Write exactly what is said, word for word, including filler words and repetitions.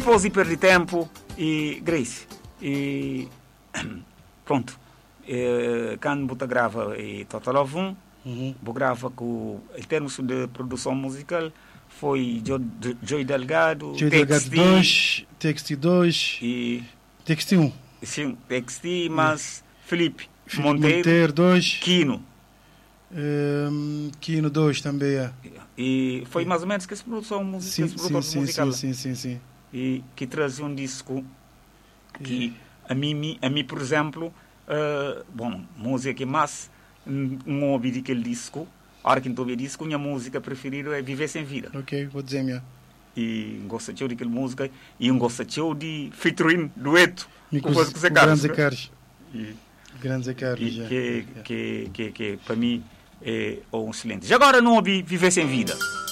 depois de perder tempo, e Grace, e pronto, e, quando você grava e Total Love um, Uhum. você grava com, em termos de produção musical, foi Jo- Jo- Joey Delgado, Joey Delgado dois, Texti dois, e Texti um, sim, Texti, mas Felipe, Filipe Monteiro, Monteiro dois, Kino. um, Kino dois também é. E foi mais ou menos que essa produção musical, Sim, esse produtor sim, sim, musical. sim, sim, sim, sim. E que trazia um disco que a mim, a mim por exemplo, uh, bom, música que mais não ouvi aquele disco, a hora que não ouvi disco, minha música preferida é Viver Sem Vida. Ok, vou dizer minha. E gosto de daquela música e eu gosto de featuring, dueto, Me com coisa que você Grande Zé quer. Carlos. E, Grande Zé Carlos, e já. que, que, que, que para mim é um excelente. Já agora não ouvi Viver Sem Vida.